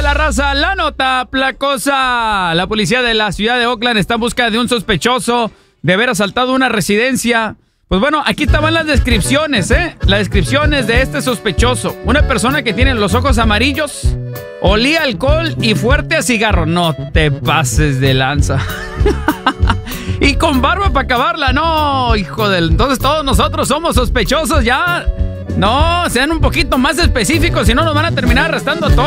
la raza, la nota placosa. La policía de la ciudad de Oakland está en busca de un sospechoso de haber asaltado una residencia. Pues bueno, aquí estaban las descripciones, las descripciones de este sospechoso. Una persona que tiene los ojos amarillos, olía alcohol y fuerte a cigarro. No te pases de lanza. Y con barba para acabarla. No, hijo del... Entonces todos nosotros somos sospechosos ya. No, sean un poquito más específicos, si no nos van a terminar arrestando a todos.